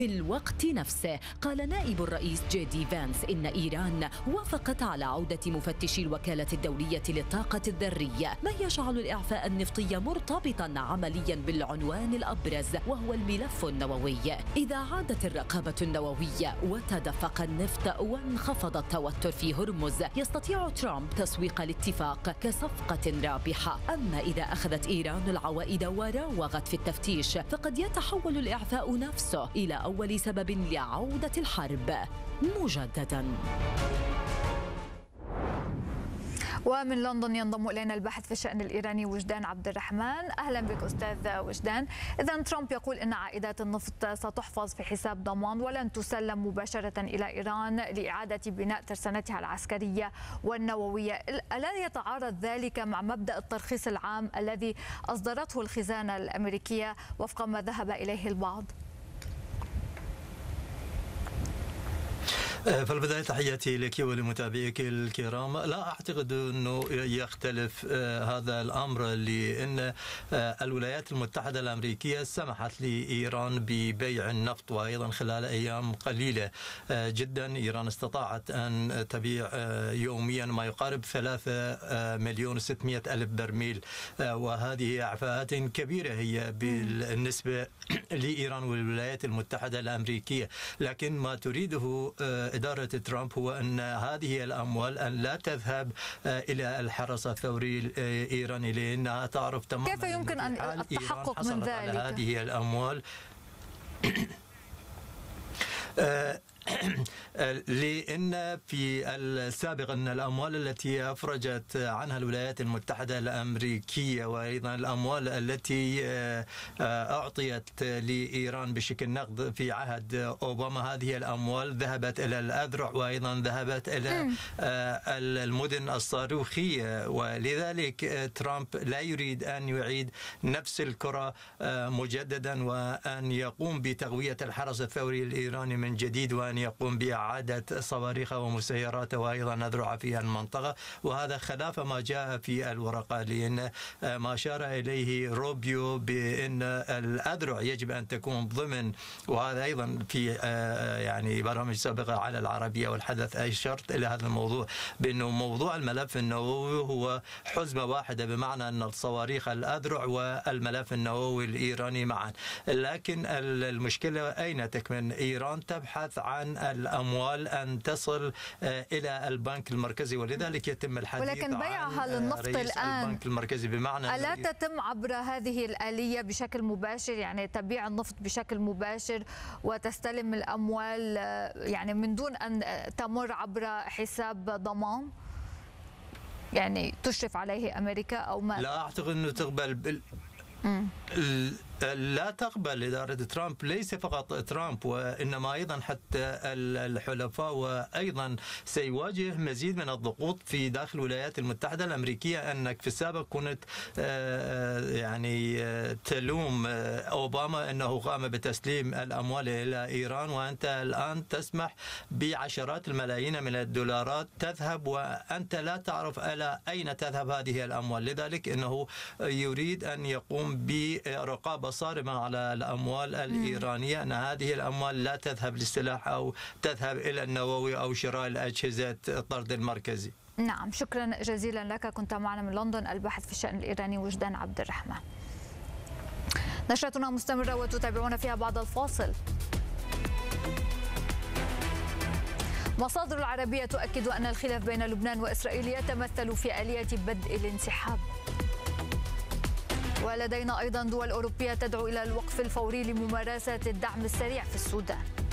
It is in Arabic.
في الوقت نفسه قال نائب الرئيس جي فانس إن إيران وافقت على عودة مفتشي الوكالة الدولية للطاقة الذرية، ما يجعل الإعفاء النفطي مرتبطا عمليا بالعنوان الأبرز وهو الملف النووي. إذا عادت الرقابة النووية وتدفق النفط وانخفض التوتر في هرمز، يستطيع ترامب تسويق الاتفاق كصفقة رابحة. أما إذا أخذت إيران العوائد وراوغت في التفتيش، فقد يتحول الإعفاء نفسه إلى أول سبب لعودة الحرب مجددا. ومن لندن ينضم إلينا الباحث في الشأن الإيراني وجدان عبد الرحمن. أهلا بك أستاذ وجدان. إذن ترامب يقول إن عائدات النفط ستحفظ في حساب ضمان ولن تسلم مباشرة إلى إيران لإعادة بناء ترسانتها العسكرية والنووية. ألا يتعارض ذلك مع مبدأ الترخيص العام الذي أصدرته الخزانة الأمريكية وفق ما ذهب إليه البعض؟ في البداية تحياتي لك ولمتابعيك الكرام. لا أعتقد أنه يختلف هذا الأمر، لأن الولايات المتحدة الأمريكية سمحت لإيران ببيع النفط، وأيضا خلال أيام قليلة جدا إيران استطاعت أن تبيع يوميا ما يقارب 3,600,000 برميل، وهذه إعفاءات كبيرة هي بالنسبة لإيران والولايات المتحدة الأمريكية. لكن ما تريده إدارة ترامب هو أن هذه الأموال أن لا تذهب إلى الحرس الثوري الإيراني، لأنها تعرف تماما كيف يمكن أن التحقق من ذلك على هذه الأموال. لأن في السابق أن الأموال التي أفرجت عنها الولايات المتحدة الأمريكية وأيضا الأموال التي أعطيت لإيران بشكل نقد في عهد أوباما، هذه الأموال ذهبت إلى الأذرع وأيضا ذهبت إلى المدن الصاروخية، ولذلك ترامب لا يريد أن يعيد نفس الكرة مجددا وأن يقوم بتقوية الحرس الثوري الإيراني من جديد، وأن يقوم بإعادة صواريخ ومسيرات وأيضا أذرع في المنطقة. وهذا خلاف ما جاء في الورقة، لأن ما أشار إليه روبيو بأن الأذرع يجب أن تكون ضمن، وهذا أيضا في يعني برامج سابقة على العربية والحدث أشرت إلى هذا الموضوع، بأنه موضوع الملف النووي هو حزمة واحدة، بمعنى أن الصواريخ الأذرع والملف النووي الإيراني معا. لكن المشكلة أين تكمن؟ إيران تبحث عن الأموال أن تصل إلى البنك المركزي، ولذلك يتم الحديث ولكن بيعها للنفط الآن البنك المركزي، بمعنى ألا تتم عبر هذه الآلية بشكل مباشر، يعني تبيع النفط بشكل مباشر وتستلم الأموال يعني من دون أن تمر عبر حساب ضمان يعني تشرف عليه أمريكا أو ما؟ لا أعتقد أنه تقبل لا تقبل إدارة ترامب، ليس فقط ترامب وإنما أيضا حتى الحلفاء، وأيضا سيواجه مزيد من الضغوط في داخل الولايات المتحدة الأمريكية. أنك في السابق كنت يعني تلوم أوباما أنه قام بتسليم الأموال إلى إيران، وأنت الآن تسمح بعشرات الملايين من الدولارات تذهب وأنت لا تعرف إلى أين تذهب هذه الأموال. لذلك أنه يريد أن يقوم برقابة صارمة على الأموال الإيرانية، أن هذه الأموال لا تذهب للسلاح أو تذهب إلى النووي أو شراء الأجهزة الطرد المركزي. نعم، شكرا جزيلا لك. كنت معنا من لندن الباحث في الشأن الإيراني وجدان عبد الرحمن. نشرتنا مستمرة وتتابعون فيها بعد الفاصل. مصادر العربية تؤكد أن الخلاف بين لبنان وإسرائيل يتمثل في آلية بدء الانسحاب. ولدينا أيضا دول أوروبية تدعو إلى الوقف الفوري لممارسة الدعم السريع في السودان.